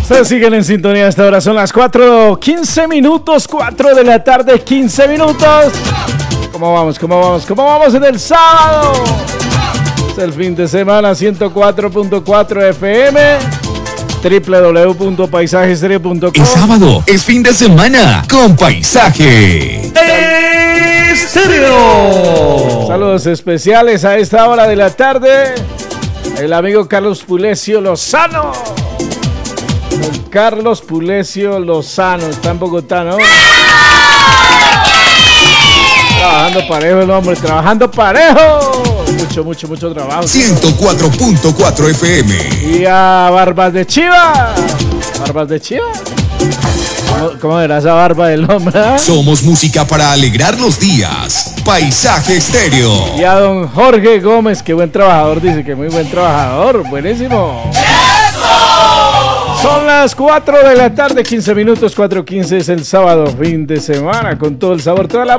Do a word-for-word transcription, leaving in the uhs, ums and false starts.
Ustedes siguen en sintonía a esta hora, son las cuatro quince minutos, cuatro de la tarde, quince minutos. ¿Cómo vamos? ¿Cómo vamos? ¿Cómo vamos en el sábado? Es el fin de semana, ciento cuatro punto cuatro F M, doble u doble u doble u punto paisaje estéreo punto com. El sábado es fin de semana con Paisaje Estéreo. Saludos especiales a esta hora de la tarde. El amigo Carlos Pulecio Lozano. Don Carlos Pulecio Lozano, está en Bogotá, ¿no? Trabajando parejo el hombre, trabajando parejo. Mucho, mucho, mucho trabajo. ciento cuatro punto cuatro F M. Y a Barbas de Chiva. ¿Barbas de Chiva? ¿Cómo, cómo era esa barba del hombre? ¿Eh? Somos música para alegrar los días. Paisaje Estéreo. Y a don Jorge Gómez, que buen trabajador, dice que muy buen trabajador. Buenísimo. Son las cuatro de la tarde, quince minutos, cuatro quince es el sábado, fin de semana, con todo el sabor, toda la